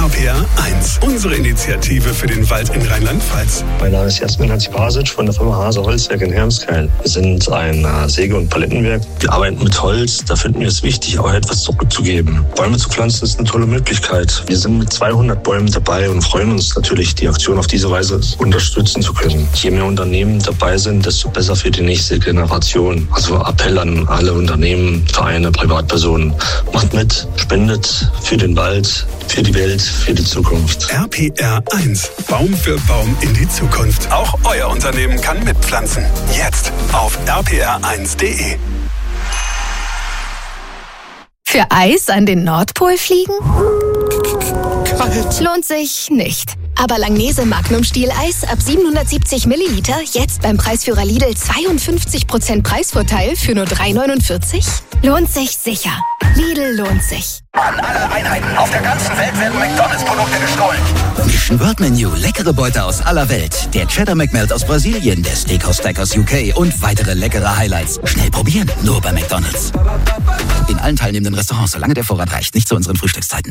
RPR 1, unsere Initiative für den Wald in Rheinland-Pfalz. Mein Name ist Jasmin Hansi-Basic von der Firma Hase Holzwerk in Hermskeil. Wir sind ein Säge- und Palettenwerk. Wir arbeiten mit Holz. Da finden wir es wichtig, auch etwas zurückzugeben. Bäume zu pflanzen ist eine tolle Möglichkeit. Wir sind mit 200 Bäumen dabei und freuen uns natürlich, die Aktion auf diese Weise unterstützen zu können. Je mehr Unternehmen dabei sind, desto besser für die nächste Generation. Also Appell an alle Unternehmen, Vereine, Privatpersonen. Macht mit, spendet für den Wald, für die Welt, für die Zukunft. RPR 1, Baum für Baum in die Zukunft. Auch euer Unternehmen kann mitpflanzen. Jetzt auf rpr1.de. Für Eis an den Nordpol fliegen? Kalt. Lohnt sich nicht. Aber Langnese Magnum Stieleis ab 770 Milliliter, jetzt beim Preisführer Lidl 52% Preisvorteil für nur 3,49? Lohnt sich sicher. Lidl lohnt sich. An alle Einheiten auf der ganzen Welt werden McDonalds-Produkte gestohlen. Mission World Menu, leckere Beute aus aller Welt. Der Cheddar McMelt aus Brasilien, der Steakhouse Stack aus UK und weitere leckere Highlights. Schnell probieren, nur bei McDonalds. In allen teilnehmenden Restaurants, solange der Vorrat reicht, nicht zu unseren Frühstückszeiten.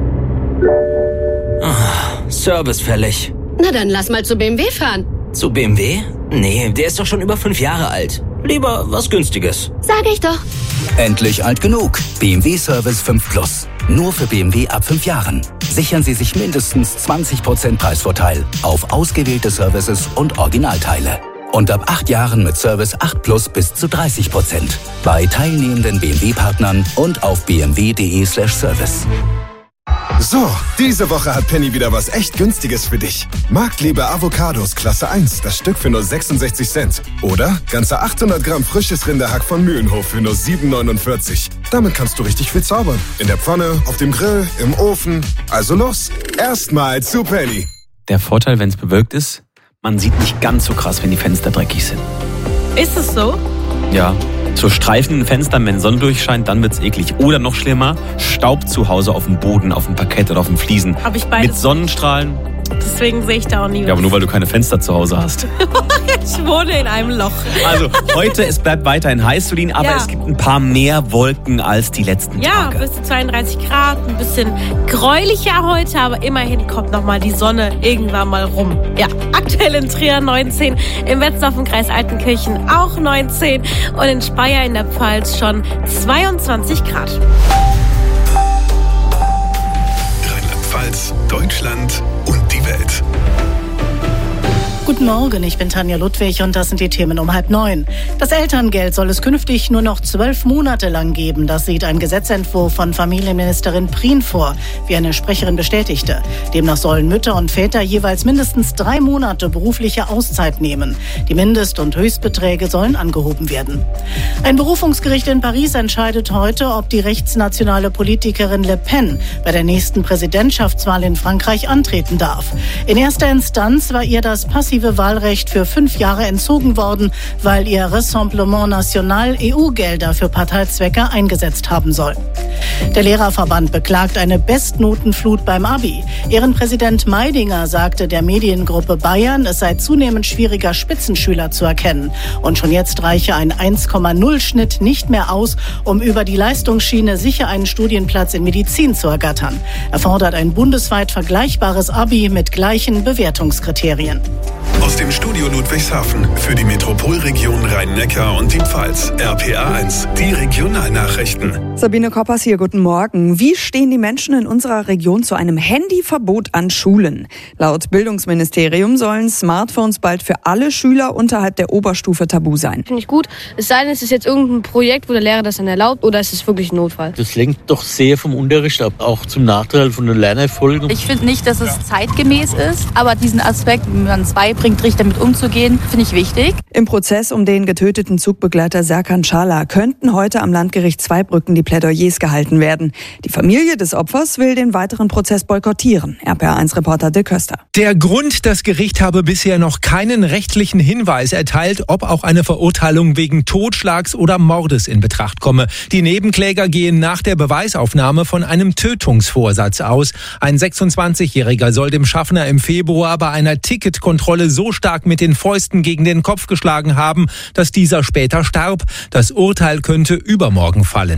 Service fällig. Na dann lass mal zu BMW fahren. Zu BMW? Nee, der ist doch schon über 5 Jahre alt. Lieber was Günstiges. Sag ich doch. Endlich alt genug. BMW Service 5 Plus. Nur für BMW ab 5 Jahren. Sichern Sie sich mindestens 20% Preisvorteil auf ausgewählte Services und Originalteile. Und ab 8 Jahren mit Service 8 Plus bis zu 30%. Bei teilnehmenden BMW-Partnern und auf bmw.de/service. So, diese Woche hat Penny wieder was echt Günstiges für dich. Marktliebe Avocados Klasse 1, das Stück für nur 66 Cent. Oder ganze 800 Gramm frisches Rinderhack von Mühlenhof für nur 7,49. Damit kannst du richtig viel zaubern. In der Pfanne, auf dem Grill, im Ofen. Also los, erstmal zu Penny. Der Vorteil, wenn es bewölkt ist, man sieht nicht ganz so krass, wenn die Fenster dreckig sind. Ist es so? Ja. So Streifen in den Fenstern, wenn Sonne durchscheint, dann wird's eklig. Oder noch schlimmer, Staub zu Hause auf dem Boden, auf dem Parkett oder auf dem Fliesen. Hab ich beides. Mit Sonnenstrahlen. Deswegen sehe ich da auch nie was. Ja, aber nur weil du keine Fenster zu Hause hast. Ich wohne in einem Loch. Also heute, es bleibt weiterhin heiß, Solin, aber Ja. es gibt ein paar mehr Wolken als die letzten Tage. Ja, bis zu 32 Grad, ein bisschen gräulicher heute, aber immerhin kommt nochmal die Sonne irgendwann mal rum. Ja, aktuell in Trier 19, im Wetzlar im Kreis Altenkirchen auch 19 und in Speyer in der Pfalz schon 22 Grad. Rheinland-Pfalz, Deutschland und die Welt. Guten Morgen, ich bin Tanja Ludwig und das sind die Themen um 8:30. Das Elterngeld soll es künftig nur noch 12 Monate lang geben. Das sieht ein Gesetzentwurf von Familienministerin Prien vor, wie eine Sprecherin bestätigte. Demnach sollen Mütter und Väter jeweils mindestens 3 Monate berufliche Auszeit nehmen. Die Mindest- und Höchstbeträge sollen angehoben werden. Ein Berufungsgericht in Paris entscheidet heute, ob die rechtsnationale Politikerin Le Pen bei der nächsten Präsidentschaftswahl in Frankreich antreten darf. In erster Instanz war ihr das passive Wahlrecht für 5 Jahre entzogen worden, weil ihr Rassemblement National EU-Gelder für Parteizwecke eingesetzt haben soll. Der Lehrerverband beklagt eine Bestnotenflut beim Abi. Ehrenpräsident Meidinger sagte der Mediengruppe Bayern, es sei zunehmend schwieriger, Spitzenschüler zu erkennen. Und schon jetzt reiche ein 1,0-Schnitt nicht mehr aus, um über die Leistungsschiene sicher einen Studienplatz in Medizin zu ergattern. Er fordert ein bundesweit vergleichbares Abi mit gleichen Bewertungskriterien. Aus dem Studio Ludwigshafen für die Metropolregion Rhein-Neckar und die Pfalz. RPR 1, die Regionalnachrichten. Sabine Koppers hier, guten Morgen. Wie stehen die Menschen in unserer Region zu einem Handyverbot an Schulen? Laut Bildungsministerium sollen Smartphones bald für alle Schüler unterhalb der Oberstufe tabu sein. Finde ich gut. Es sei denn, es ist jetzt irgendein Projekt, wo der Lehrer das dann erlaubt, oder es ist wirklich ein Notfall. Das lenkt doch sehr vom Unterricht ab, auch zum Nachteil von den Lernerfolgen. Ich finde nicht, dass es zeitgemäß ist, aber diesen Aspekt, wie man es beibringt, richtig damit umzugehen, finde ich wichtig. Im Prozess um den getöteten Zugbegleiter Serkan Schala könnten heute am Landgericht Zweibrücken die Plädoyers gehalten werden. Die Familie des Opfers will den weiteren Prozess boykottieren. RPR1-Reporter Dirk Köster. Der Grund, das Gericht habe bisher noch keinen rechtlichen Hinweis erteilt, ob auch eine Verurteilung wegen Totschlags oder Mordes in Betracht komme. Die Nebenkläger gehen nach der Beweisaufnahme von einem Tötungsvorsatz aus. Ein 26-Jähriger soll dem Schaffner im Februar bei einer Ticketkontrolle so stark mit den Fäusten gegen den Kopf geschlagen haben, dass dieser später starb. Das Urteil könnte übermorgen fallen.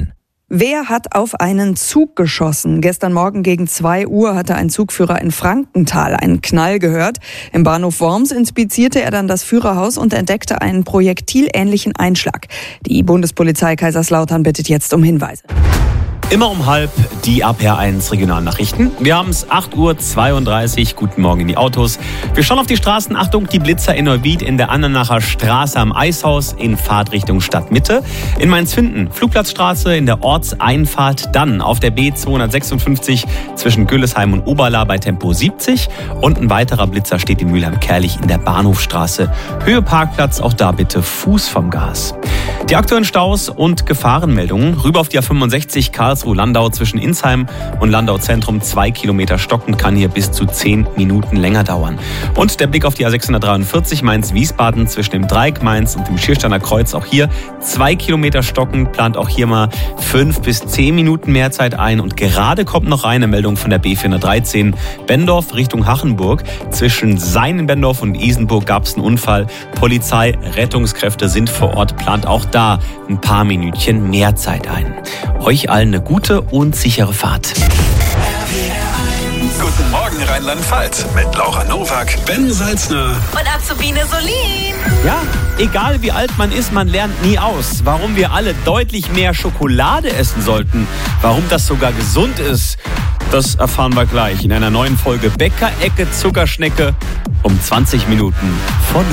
Wer hat auf einen Zug geschossen? Gestern Morgen gegen 2 Uhr hatte ein Zugführer in Frankenthal einen Knall gehört. Im Bahnhof Worms inspizierte er dann das Führerhaus und entdeckte einen projektilähnlichen Einschlag. Die Bundespolizei Kaiserslautern bittet jetzt um Hinweise. Immer um 12:30 die RPR1 Regionalnachrichten. Wir haben es 8:32 Uhr. Guten Morgen in die Autos. Wir schauen auf die Straßen. Achtung, die Blitzer in Neuwied in der Andernacher Straße am Eishaus in Fahrtrichtung Stadtmitte. In Mainz-Fünten, Flugplatzstraße in der Ortseinfahrt. Dann auf der B256 zwischen Güllesheim und Oberla bei Tempo 70. Und ein weiterer Blitzer steht in Mülheim-Kerlich in der Bahnhofstraße. Höhe Parkplatz, auch da bitte Fuß vom Gas. Die aktuellen Staus und Gefahrenmeldungen. Rüber auf die A65 Karlsruhe-Landau zwischen Insheim und Landau Zentrum 2 Kilometer stocken, kann hier bis zu 10 Minuten länger dauern. Und der Blick auf die A643 Mainz-Wiesbaden zwischen dem Dreieck Mainz und dem Schiersteiner Kreuz. Auch hier 2 Kilometer stocken, plant auch hier mal 5 bis 10 Minuten mehr Zeit ein. Und gerade kommt noch eine Meldung von der B413 Bendorf Richtung Hachenburg. Zwischen Seinenbendorf und Isenburg gab es einen Unfall. Polizei, Rettungskräfte sind vor Ort, plant auch da ein paar Minütchen mehr Zeit ein. Euch allen eine gute und sichere Fahrt. Guten Morgen Rheinland-Pfalz mit Laura Nowak, Ben Salzner und Azubine Solin. Ja, egal wie alt man ist, man lernt nie aus. Warum wir alle deutlich mehr Schokolade essen sollten, warum das sogar gesund ist, das erfahren wir gleich in einer neuen Folge Bäcker-Ecke Zuckerschnecke um 20 Minuten vor 9.